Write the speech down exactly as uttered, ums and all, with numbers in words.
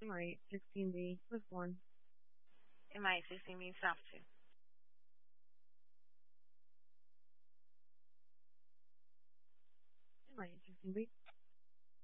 M R eight sixteen B was born. M I sixteen means stop to. M R eight sixteen B.